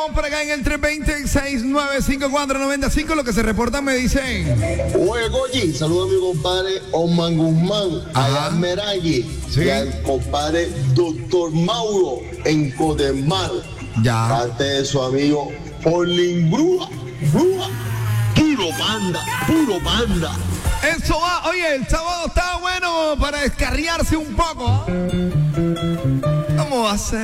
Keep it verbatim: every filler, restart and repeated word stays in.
Por acá en el tres dos cero, seis nueve cinco cuatro nueve cinco, lo que se reportan me dicen. Oye, Goyi, saludo a mi compadre Oman Guzmán, allá en Meragui, sí. Y al compadre Doctor Mauro en Cotemar. Ya. Parte de su amigo Olin Brúa, Brúa, puro banda, puro banda. Eso va, oye, el sábado está bueno para descarriarse un poco. ¿Cómo va a ser?